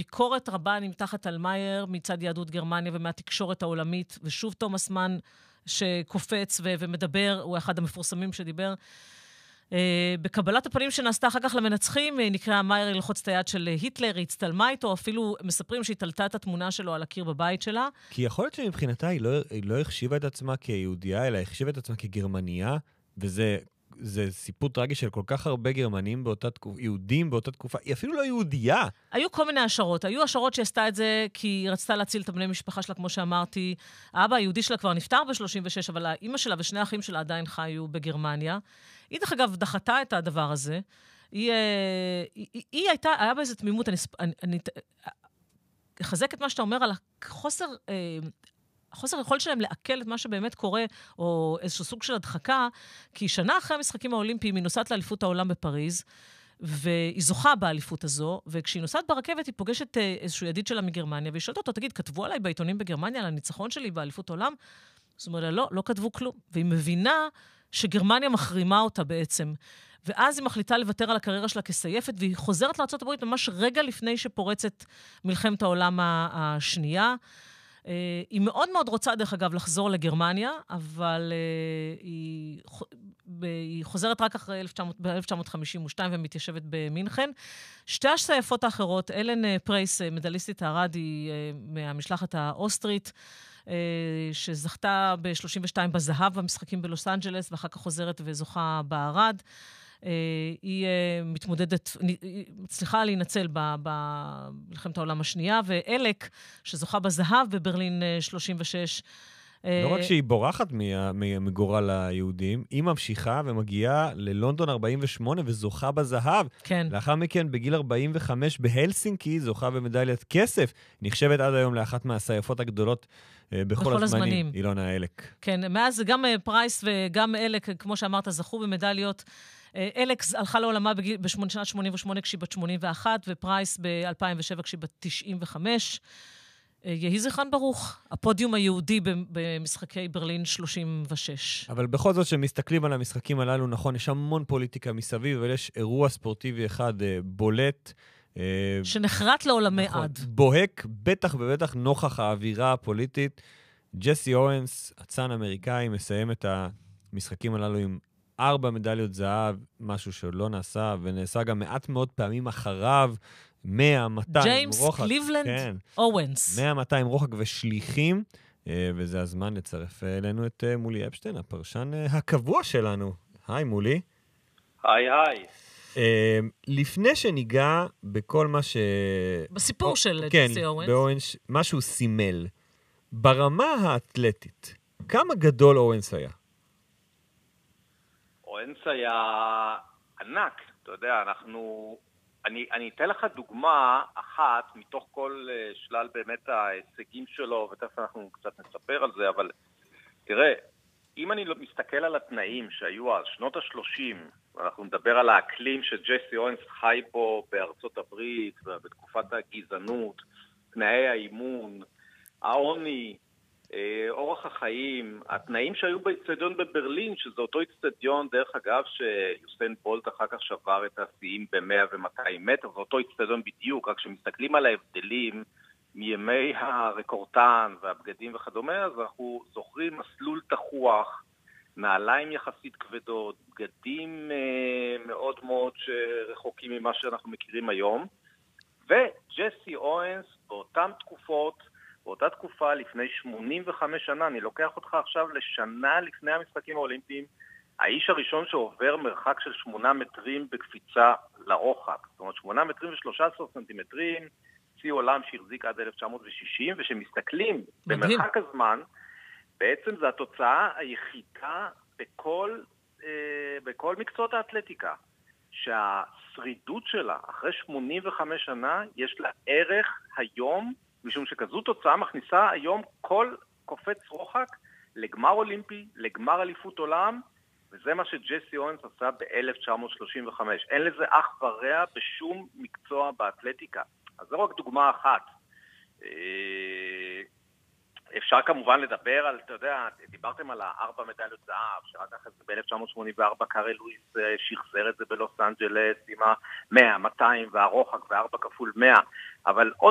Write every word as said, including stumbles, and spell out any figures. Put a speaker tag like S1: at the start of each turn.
S1: ביקורת רבה נמתחת על מאייר מצד יהדות גרמניה ומהתקשורת העולמית, ושוב תומאס מן שקופץ ו- ומדבר, הוא אחד המפורסמים שדיבר. Uh, בקבלת הפנים שנעשתה אחר כך למנצחים, uh, נקרא מאייר ללחוץ את היד של היטלר, היא הצטלמה איתו, אפילו מספרים שהיא תלתה את התמונה שלו על הקיר בבית שלה.
S2: כי יכול להיות שמבחינתה היא לא, היא לא החשיבה את עצמה כיהודייה, אלא החשיבה את עצמה כגרמניה, וזה זה סיפור טרגי של כל כך הרבה גרמנים באותה תקופה, יהודים באותה תקופה, היא אפילו לא יהודייה.
S1: היו כל מיני השערות. היו השערות שעשתה את זה כי היא רצתה להציל את הבני משפחה שלה, כמו שאמרתי. האבא היהודי שלה כבר נפטר ב-שלושים ושש, אבל האמא שלה ושני האחים שלה עדיין חיו בגרמניה. היא, דרך אגב, דחתה את הדבר הזה. היא, היא, היא, היא הייתה, היה באיזו תמימות, אני, אני, אני אחזק את מה שאתה אומר על החוסר... החוסר יכולת שלהם לעכל את מה שבאמת קורה, או איזשהו סוג של הדחקה, כי שנה אחרי המשחקים האולימפיים היא נוסעת לאליפות העולם בפריז, והיא זוכה באליפות הזו, וכשהיא נוסעת ברכבת היא פוגשת איזשהו ידיד שלה מגרמניה, והיא שואלת אותו, תגיד, כתבו עליי בעיתונים בגרמניה על הניצחון שלי באליפות העולם? זאת אומרת, לא, לא כתבו כלום. והיא מבינה שגרמניה מחרימה אותה בעצם. ואז היא מחליטה לוותר על הקריירה שלה כסייפת, והיא חוזרת לארצות הברית ממש רגע לפני שפורצת מלחמת העולם השנייה. Uh, היא מאוד מאוד רוצה, דרך אגב, לחזור לגרמניה, אבל uh, היא, היא חוזרת רק אחרי ב-אלף תשע מאות חמישים ושתיים ומתיישבת במינכן. שתי הסייפות האחרות, אלן פרייס, מדליסטית הארד, היא uh, מהמשלחת האוסטרית, uh, שזכתה ב-שלושים ושתיים בזהב במשחקים בלוס אנג'לס, ואחר כך חוזרת וזוכה בארד. היא מתמודדת, היא מצליחה להינצל במלחמת העולם השנייה, ואלק, שזוכה בזהב בברלין שלושים ושש.
S2: לא רק שהיא בורחת מגורל היהודים, היא ממשיכה ומגיעה ללונדון ארבעים ושמונה וזוכה בזהב.
S1: כן.
S2: לאחר מכן, בגיל ארבעים וחמש בהלסינקי, זוכה במדליית כסף. נחשבת עד היום לאחת מהסייפות הגדולות בכל, בכל הזמנים. הזמנים. אילונה אלק.
S1: כן, מאז גם פרייס וגם אלק, כמו שאמרת, זכו במדליות. אלקס הלכה לעולמה בשנת שמונים ושמונה כשהיא בת שמונים ואחת, ופרייס ב-אלפיים ושבע כשהיא בת תשעים וחמש. יהי זכרן ברוך, הפודיום היהודי במשחקי ברלין שלושים ושש.
S2: אבל בכל זאת שמסתכלים על המשחקים הללו, נכון, יש המון פוליטיקה מסביב, אבל יש אירוע ספורטיבי אחד בולט.
S1: שנחרט לעולמי
S2: נכון,
S1: עד.
S2: בוהק, בטח ובטח נוכח האווירה הפוליטית. ג'סי אורנס, אצן אמריקאי, מסיים את המשחקים הללו עם ארבע מדליות זהב, משהו שעוד לא נעשה, ונעשה גם מעט מאוד פעמים אחריו, מאה, מאתיים רוחק.
S1: ג'יימס קליבלנד
S2: כן.
S1: אורנס.
S2: מאה, מאתיים רוחק ושליחים, וזה הזמן לצרף אלינו את מולי אפשטיין, הפרשן הקבוע שלנו. היי מולי.
S3: היי היי.
S2: לפני שניגע בכל מה ש...
S1: בסיפור של
S2: כן,
S1: ג'סי אורנס.
S2: באורנס, משהו סימל. ברמה האתלטית, כמה גדול אורנס היה?
S3: אורנס היה ענק, אתה יודע, אנחנו... אני, אני אתן לך דוגמה אחת מתוך כל uh, שלל באמת ההישגים שלו, ותכף אנחנו קצת נספר על זה, אבל תראה, אם אני מסתכל על התנאים שהיו אז, שנות ה-שלושים, ואנחנו נדבר על האקלים שג'סי אורנס חי פה בארצות הברית, בתקופת הגזענות, תנאי האימון, העוני, אורח החיים, התנאים שהיו באצטדיון בברלין, שזה אותו אצטדיון, דרך אגב, שיוסיין בולט אחר כך שבר את השיאים ב-מאה ומאתיים מטר, זה אותו אצטדיון בדיוק, רק שמסתכלים על ההבדלים מימי הרקורטן והבגדים וכדומה, אז אנחנו זוכרים מסלול תחוח, נעליים יחסית כבדות, בגדים אה, מאוד מאוד שרחוקים ממה שאנחנו מכירים היום, וג'סי אורנס באותן תקופות, באותה תקופה, לפני שמונים וחמש שנה, אני לוקח אותך עכשיו לשנה לפני המשחקים האולימפיים, האיש הראשון שעובר מרחק של שמונה מטרים בקפיצה לרוחק. זאת אומרת, שמונה מטרים ושלושה עשר סנטימטרים, צי עולם שהחזיק עד אלף תשע מאות שישים, ושמסתכלים במרחק הזמן, בעצם זו התוצאה היחידה בכל, אה, בכל מקצועות האתלטיקה, שהשרידות שלה, אחרי שמונים וחמש שנה, יש לה ערך היום, משום שכזו תוצאה מכניסה היום כל קופץ רוחק לגמר אולימפי, לגמר אליפות עולם, וזה מה שג'סי אורנס עשה ב-אלף תשע מאות שלושים וחמש. אין לזה אח ורע בשום מקצוע באתלטיקה. אז זו רק דוגמה אחת. אפשר כמובן לדבר על, אתה יודע, דיברתם על הארבע מדליות זהב, שרק אחרי זה ב-אלף תשע מאות שמונים וארבע קארל לואיס שחזר את זה בלוס אנג'לס עם ה-מאה, מאתיים והרוחק וארבע כפול מאה, אבל עוד